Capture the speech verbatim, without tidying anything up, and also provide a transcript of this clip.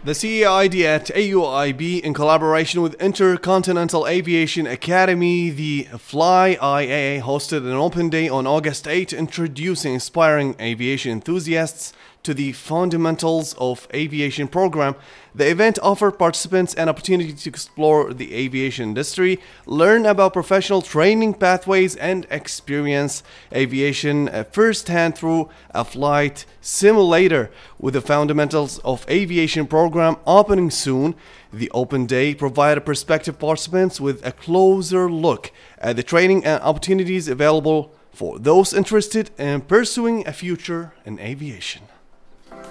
The C A I D at A U I B, in collaboration with Intercontinental Aviation Academy, the Fly I A A, hosted an open day on August eighth, introducing aspiring aviation enthusiasts to the Fundamentals of Aviation program. The event offered participants an opportunity to explore the aviation industry, learn about professional training pathways, and experience aviation firsthand through a flight simulator. With the Fundamentals of Aviation program opening soon, the open day provided prospective participants with a closer look at the training and opportunities available for those interested in pursuing a future in aviation.